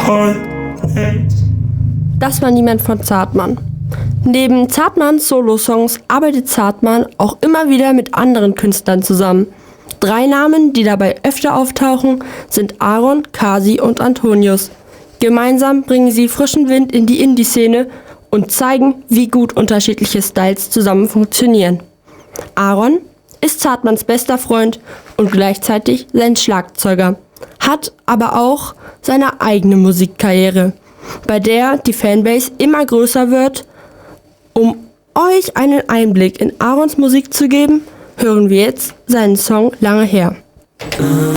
Das war niemand von Zartmann. Neben Zartmanns Solo-Songs arbeitet Zartmann auch immer wieder mit anderen Künstlern zusammen. 3 Namen, die dabei öfter auftauchen, sind Aaron, Kasi und Antonius. Gemeinsam bringen sie frischen Wind in die Indie-Szene und zeigen, wie gut unterschiedliche Styles zusammen funktionieren. Aaron ist Zartmanns bester Freund und gleichzeitig sein Schlagzeuger, hat aber auch seine eigene Musikkarriere, bei der die Fanbase immer größer wird. Um euch einen Einblick in Aarons Musik zu geben, hören wir jetzt seinen Song Lange her.